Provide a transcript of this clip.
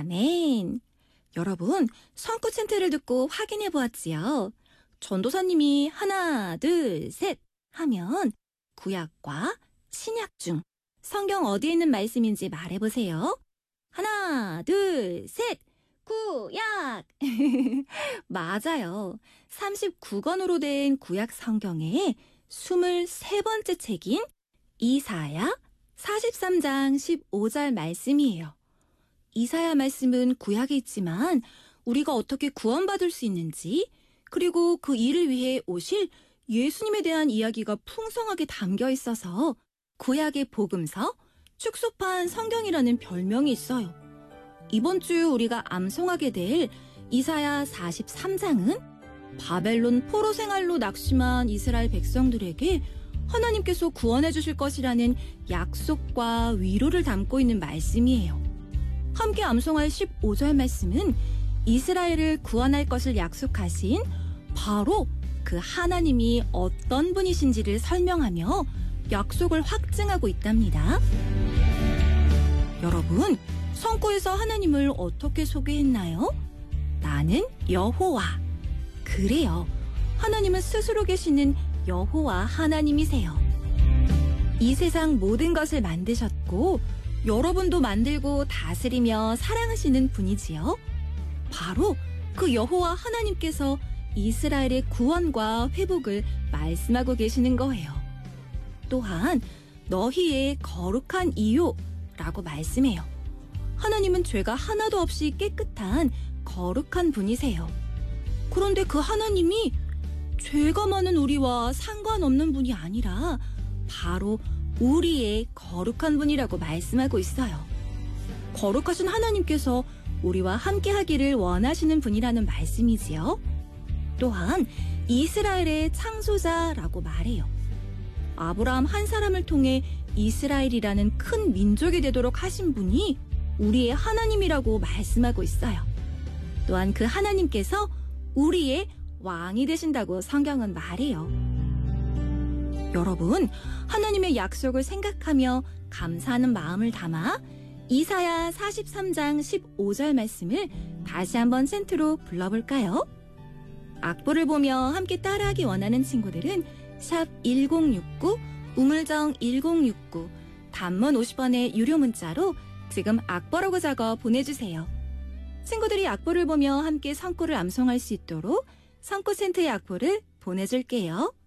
아멘. 여러분, 성구 챈트를 듣고 확인해 보았지요. 전도사님이 하나, 둘, 셋 하면 구약과 신약 중 성경 어디에 있는 말씀인지 말해보세요. 하나, 둘, 셋, 구약! 맞아요. 39권으로 된 구약 성경의 23번째 책인 이사야 43장 15절 말씀이에요. 이사야 말씀은 구약에 있지만 우리가 어떻게 구원받을 수 있는지, 그리고 그 일을 위해 오실 예수님에 대한 이야기가 풍성하게 담겨 있어서 구약의 복음서, 축소판 성경이라는 별명이 있어요. 이번 주 우리가 암송하게 될 이사야 43장은 바벨론 포로 생활로 낙심한 이스라엘 백성들에게 하나님께서 구원해 주실 것이라는 약속과 위로를 담고 있는 말씀이에요. 함께 암송할 15절 말씀은 이스라엘을 구원할 것을 약속하신 바로 그 하나님이 어떤 분이신지를 설명하며 약속을 확증하고 있답니다. 여러분, 성구에서 하나님을 어떻게 소개했나요? 나는 여호와. 그래요. 하나님은 스스로 계시는 여호와 하나님이세요. 이 세상 모든 것을 만드셨고 여러분도 만들고 다스리며 사랑하시는 분이지요. 바로 그 여호와 하나님께서 이스라엘의 구원과 회복을 말씀하고 계시는 거예요. 또한 너희의 거룩한 이요라고 말씀해요. 하나님은 죄가 하나도 없이 깨끗한 거룩한 분이세요. 그런데 그 하나님이 죄가 많은 우리와 상관없는 분이 아니라 바로 우리의 거룩한 분이라고 말씀하고 있어요. 거룩하신 하나님께서 우리와 함께하기를 원하시는 분이라는 말씀이지요. 또한 이스라엘의 창조자라고 말해요. 아브라함 한 사람을 통해 이스라엘이라는 큰 민족이 되도록 하신 분이 우리의 하나님이라고 말씀하고 있어요. 또한 그 하나님께서 우리의 왕이 되신다고 성경은 말해요. 여러분, 하나님의 약속을 생각하며 감사하는 마음을 담아 이사야 43장 15절 말씀을 다시 한번 센트로 불러볼까요? 악보를 보며 함께 따라하기 원하는 친구들은 샵 1069, 우물정 1069, 단문 50원의 유료 문자로 지금 악보라고 적어 보내주세요. 친구들이 악보를 보며 함께 성구를 암송할 수 있도록 성구 센터의 악보를 보내줄게요.